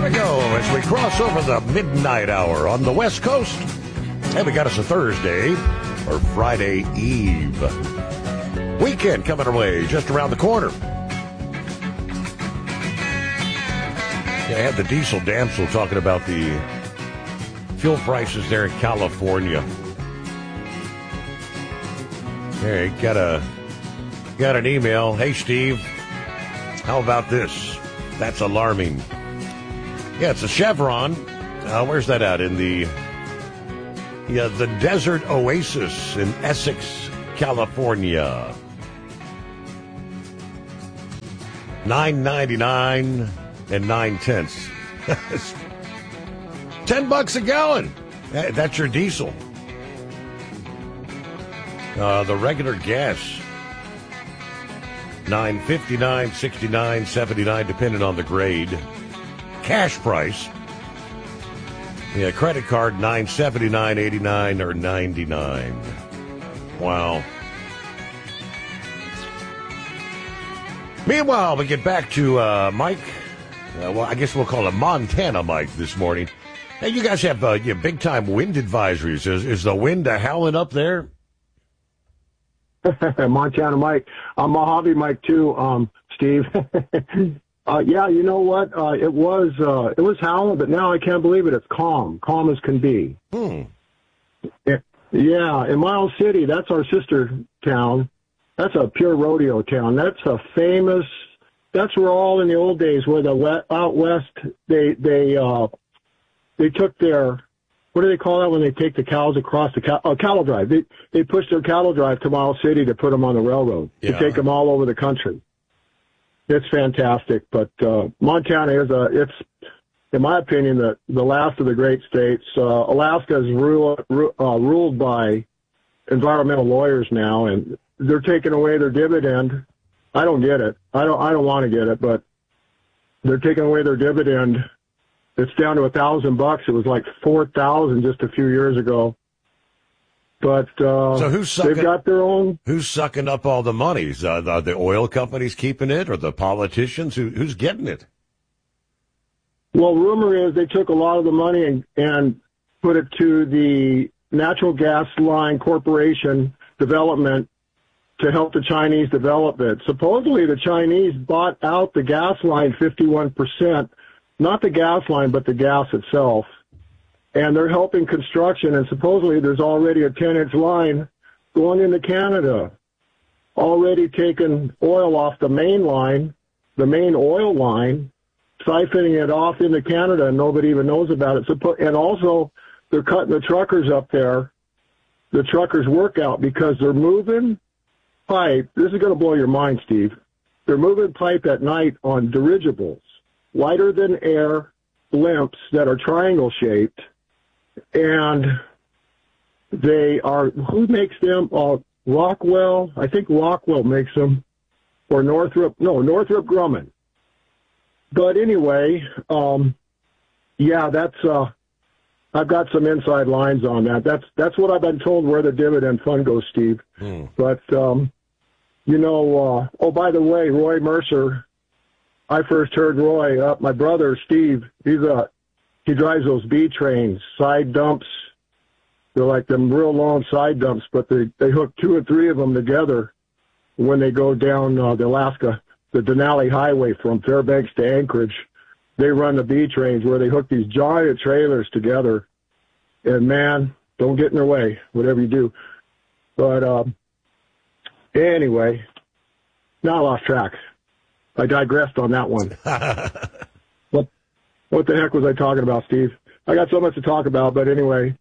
we go as we cross over the midnight hour on the West Coast. And we got us a Thursday or Friday Eve. Weekend coming our way just around the corner. Yeah, I had the Diesel Damsel talking about the fuel prices there in California. Hey, got an email. Hey, Steve, how about this? That's alarming. Yeah, it's a Chevron. Where's that at? In the Desert Oasis in Essex, California. $9.99 and 9 cents. $10 a gallon. That's your diesel. The regular gas, $9.59, $69, $79, depending on the grade. Cash price. Yeah, credit card, $9.79, $89, or $99. Wow. Meanwhile, we get back to Mike. Well, I guess we'll call him Montana Mike this morning. Hey, you guys have big-time wind advisories. Is the wind howling up there? Montana Mike. I'm Mojave Mike, too, Steve. Yeah, you know what? It was howling, but now I can't believe it. It's calm as can be. Yeah, in Miles City, that's our sister town. That's a pure rodeo town. That's a famous. That's where all in the old days, where out west they took their, what do they call that when they take the cows across the cattle drive? They pushed their cattle drive to Miles City to put them on the railroad to take them all over the country. It's fantastic, but Montana it's in my opinion the last of the great states. Alaska is ruled by environmental lawyers now, and they're taking away their dividend. I don't get it. I don't want to get it, but they're taking away their dividend. It's down to $1,000. It was like 4,000 just a few years ago. But so they've got their own. Who's sucking up all the money? Are the oil companies keeping it, or the politicians? Who's getting it? Well, rumor is they took a lot of the money and put it to the Natural Gas Line Corporation development to help the Chinese develop it. Supposedly, the Chinese bought out the gas line 51%, not the gas line, but the gas itself. And they're helping construction, and supposedly there's already a 10-inch line going into Canada, already taking oil off the main line, the main oil line, siphoning it off into Canada, and nobody even knows about it. And also, they're cutting the truckers up there, the truckers' work out, because they're moving pipe. This is going to blow your mind, Steve. They're moving pipe at night on dirigibles, lighter than air blimps that are triangle shaped, and they are, who makes them? Rockwell, I think Rockwell makes them, or Northrop Grumman. But anyway, yeah, that's, I've got some inside lines on that. That's what I've been told where the dividend fund goes, Steve. But, you know, oh, by the way, Roy Mercer, I first heard Roy, my brother, Steve, he drives those B trains, side dumps. They're like them real long side dumps, but they hook 2 or 3 of them together when they go down the Denali Highway from Fairbanks to Anchorage. They run the B trains where they hook these giant trailers together. And, man, don't get in their way, whatever you do. But anyway, now I lost track. I digressed on that one. What the heck was I talking about, Steve? I got so much to talk about, but anyway.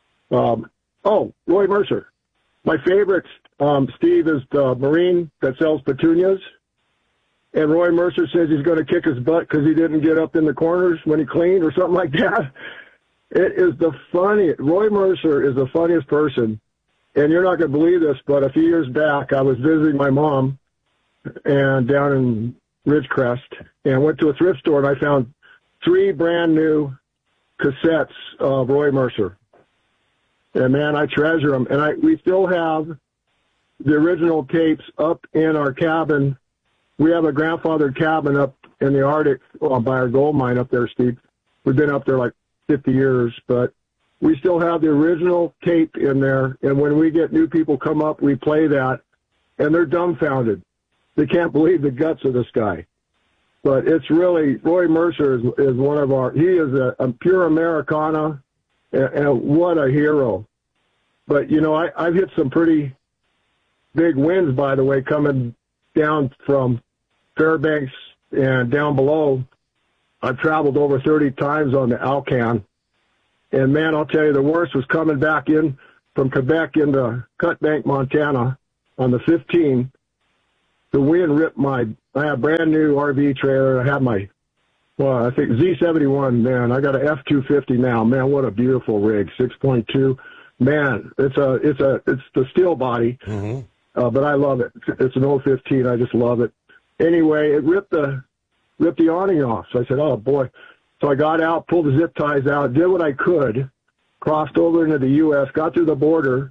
Roy Mercer. My favorite, Steve, is the Marine that sells petunias. And Roy Mercer says he's going to kick his butt because he didn't get up in the corners when he cleaned or something like that. It is the funniest. Roy Mercer is the funniest person. And you're not going to believe this, but a few years back, I was visiting my mom and down in Ridgecrest, and went to a thrift store, and I found 3 brand new cassettes of Roy Mercer. And, man, I treasure them. And we still have the original tapes up in our cabin. We have a grandfathered cabin up in the Arctic by our gold mine up there, Steve. We've been up there like 50 years, but we still have the original tape in there. And when we get new people come up, we play that, and they're dumbfounded. They can't believe the guts of this guy. But it's really, Roy Mercer is one of our, he is a pure Americana, and what a hero. But, you know, I've hit some pretty big wins, by the way, coming down from Fairbanks and down below. I've traveled over 30 times on the Alcan. And, man, I'll tell you, the worst was coming back in from Quebec into Cutbank, Montana on the 15. The wind ripped I had a brand new RV trailer. I had I think Z71, man. I got a F250 now. Man, what a beautiful rig, 6.2. Man, it's the steel body, but I love it. It's an 015. I just love it. Anyway, it ripped the awning off. So I said, oh, boy. So I got out, pulled the zip ties out, did what I could, crossed over into the U.S., got through the border,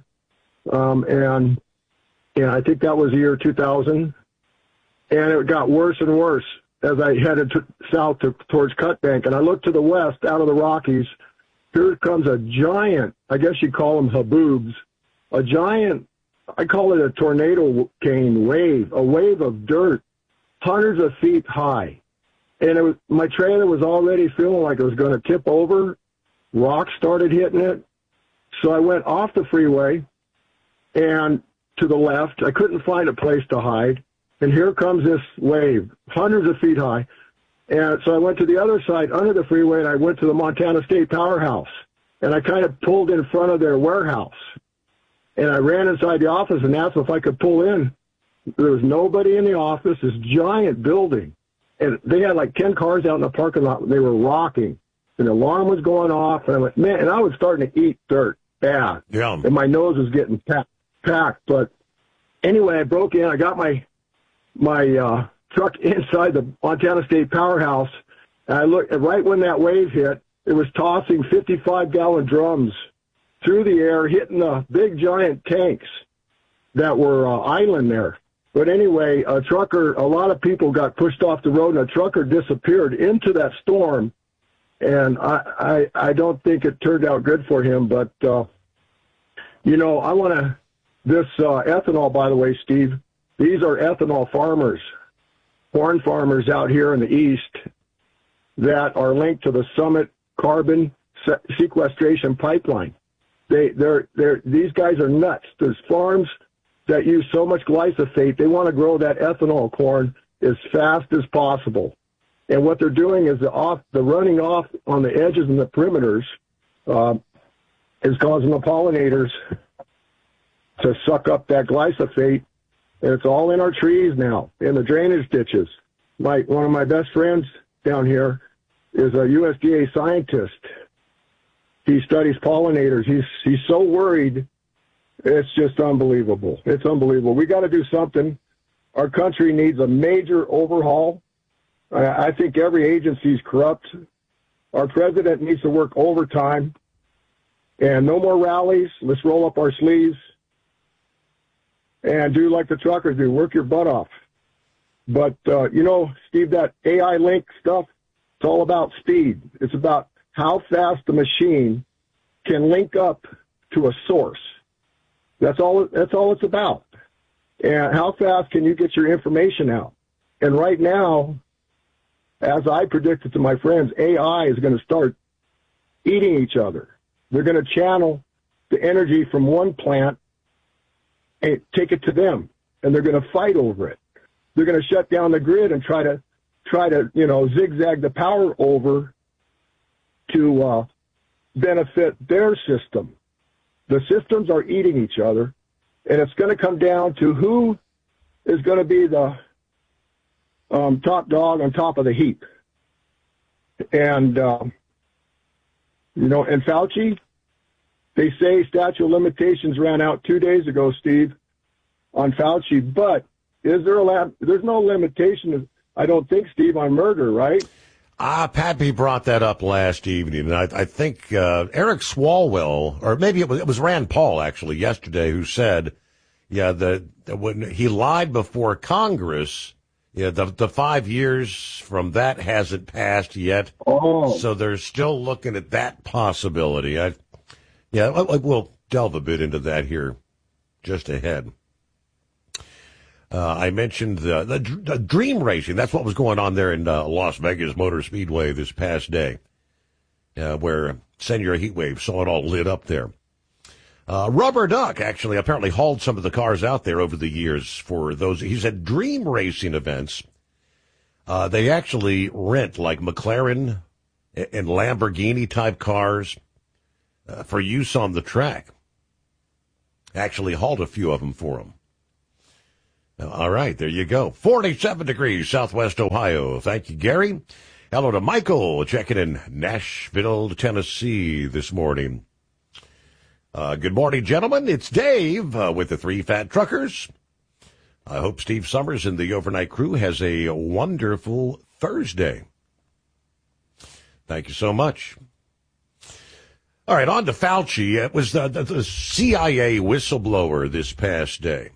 and I think that was the year 2000. And it got worse and worse as I headed south towards Cutbank. And I looked to the west out of the Rockies. Here comes a giant, I guess you call them haboobs, a giant, I call it a tornado cane wave, a wave of dirt, hundreds of feet high. And my trailer was already feeling like it was going to tip over. Rocks started hitting it. So I went off the freeway and to the left. I couldn't find a place to hide. And here comes this wave, hundreds of feet high. And so I went to the other side under the freeway, and I went to the Montana State Powerhouse. And I kind of pulled in front of their warehouse. And I ran inside the office and asked if I could pull in. There was nobody in the office, this giant building. And they had like 10 cars out in the parking lot. They were rocking. And the alarm was going off. And I went, man, and I was starting to eat dirt bad. Yeah. And my nose was getting packed. But anyway, I broke in. I got my truck inside the Montana State Powerhouse. And I looked, right when that wave hit, it was tossing 55-gallon drums through the air, hitting the big giant tanks that were island there. But anyway, a lot of people got pushed off the road, and a trucker disappeared into that storm. And I don't think it turned out good for him. But, you know, this ethanol, by the way, Steve, these are ethanol farmers, corn farmers out here in the east that are linked to the Summit carbon sequestration pipeline. These guys are nuts. There's farms that use so much glyphosate, they want to grow that ethanol corn as fast as possible. And what they're doing is the running off on the edges and the perimeters is causing the pollinators to suck up that glyphosate. And it's all in our trees now, in the drainage ditches. One of my best friends down here is a USDA scientist. He studies pollinators. He's so worried. It's just unbelievable. It's unbelievable. We got to do something. Our country needs a major overhaul. I think every agency is corrupt. Our president needs to work overtime. And no more rallies. Let's roll up our sleeves and do like the truckers do. Work your butt off. But, Steve, that AI link stuff, it's all about speed. It's about how fast the machine can link up to a source. That's all it's about. And how fast can you get your information out? And right now, as I predicted to my friends, AI is going to start eating each other. They're going to channel the energy from one plant and take it to them, and they're going to fight over it. They're going to shut down the grid and try to zigzag the power over to benefit their system. The systems are eating each other, and it's going to come down to who is going to be the top dog on top of the heap. And, and Fauci, they say statute of limitations ran out 2 days ago, Steve, on Fauci. But there's no limitation, I don't think, Steve, on murder, right? Pappy brought that up last evening, and I think Eric Swalwell, or maybe it was Rand Paul, actually, yesterday, who said, that when he lied before Congress Yeah, the 5 years from that hasn't passed yet. Oh. So they're still looking at that possibility. We'll delve a bit into that here just ahead. I mentioned the dream racing. That's what was going on there in Las Vegas Motor Speedway this past day, where Senor Heatwave saw it all lit up there. Rubber Duck actually apparently hauled some of the cars out there over the years for those. He said dream racing events. They actually rent like McLaren and Lamborghini type cars for use on the track. Actually hauled a few of them for them. All right, there you go. 47 degrees, Southwest Ohio. Thank you, Gary. Hello to Michael, checking in Nashville, Tennessee this morning. Good morning, gentlemen. It's Dave with the Three Fat Truckers. I hope Steve Summers and the overnight crew has a wonderful Thursday. Thank you so much. All right, on to Fauci. It was the CIA whistleblower this past day.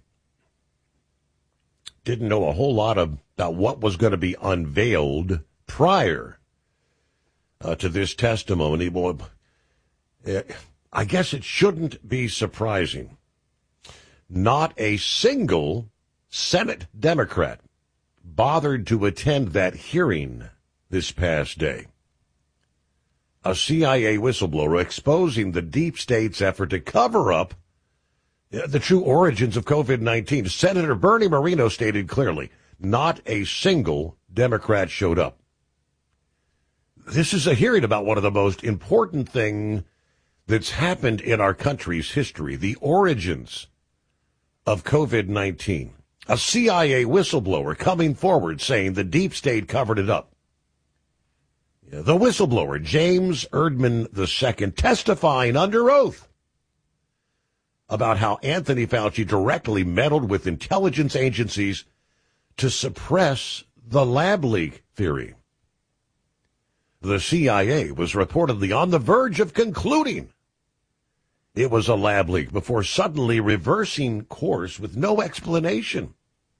Didn't know a whole lot about what was going to be unveiled prior to this testimony. Well, I guess it shouldn't be surprising. Not a single Senate Democrat bothered to attend that hearing this past day. A CIA whistleblower exposing the deep state's effort to cover up the true origins of COVID-19. Senator Bernie Moreno stated clearly, not a single Democrat showed up. This is a hearing about one of the most important things that's happened in our country's history, the origins of COVID-19. A CIA whistleblower coming forward saying the deep state covered it up. The whistleblower, James Erdman II, testifying under oath about how Anthony Fauci directly meddled with intelligence agencies to suppress the lab leak theory. The CIA was reportedly on the verge of concluding it was a lab leak before suddenly reversing course with no explanation.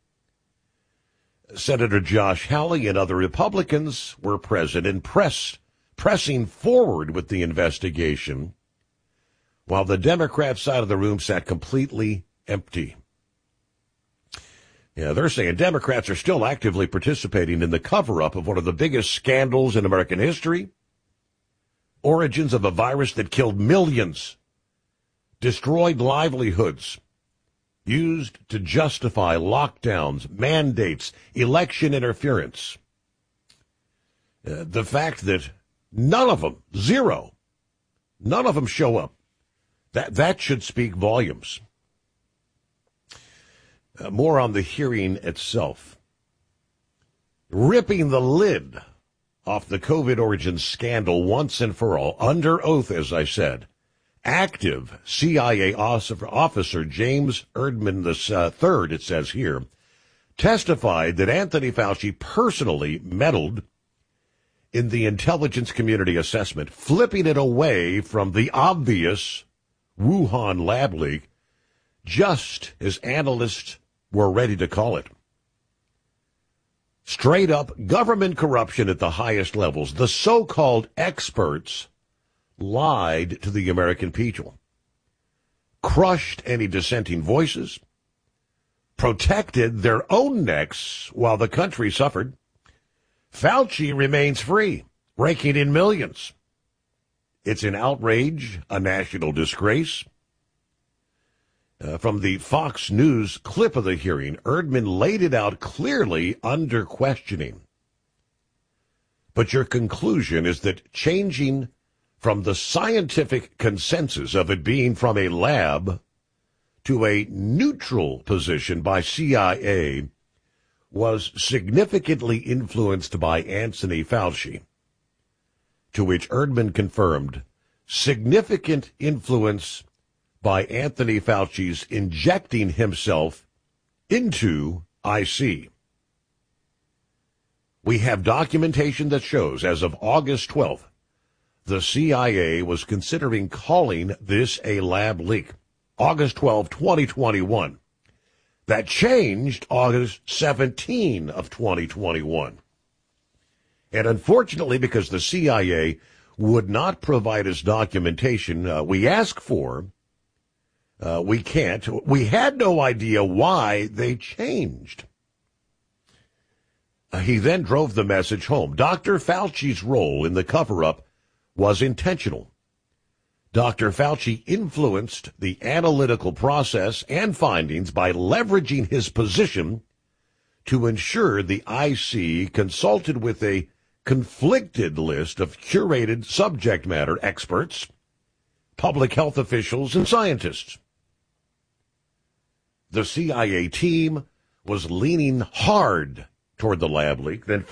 Senator Josh Hawley and other Republicans were present and pressing forward with the investigation, while the Democrat side of the room sat completely empty. Yeah, they're saying Democrats are still actively participating in the cover-up of one of the biggest scandals in American history. Origins of a virus that killed millions, destroyed livelihoods, used to justify lockdowns, mandates, election interference. The fact that none of them, zero, none of them show up, that should speak volumes. More on the hearing itself. Ripping the lid off the COVID origin scandal once and for all, under oath, as I said. Active CIA officer James Erdman III, it says here, testified that Anthony Fauci personally meddled in the intelligence community assessment, flipping it away from the obvious Wuhan lab leak, just as analysts were ready to call it. Straight up government corruption at the highest levels. The so-called experts lied to the American people, crushed any dissenting voices, protected their own necks while the country suffered. Fauci remains free, raking in millions. It's an outrage, a national disgrace. From the Fox News clip of the hearing, Erdman laid it out clearly under questioning. But your conclusion is that changing from the scientific consensus of it being from a lab to a neutral position by CIA was significantly influenced by Anthony Fauci, to which Erdman confirmed significant influence by Anthony Fauci's injecting himself into IC. We have documentation that shows, as of August 12th, the CIA was considering calling this a lab leak. August 12, 2021. That changed August 17 of 2021. And unfortunately, because the CIA would not provide us documentation we asked for, we can't. We had no idea why they changed. He then drove the message home. Dr. Fauci's role in the cover-up was intentional. Dr. Fauci influenced the analytical process and findings by leveraging his position to ensure the IC consulted with a conflicted list of curated subject matter experts, public health officials, and scientists. The CIA team was leaning hard toward the lab leak, then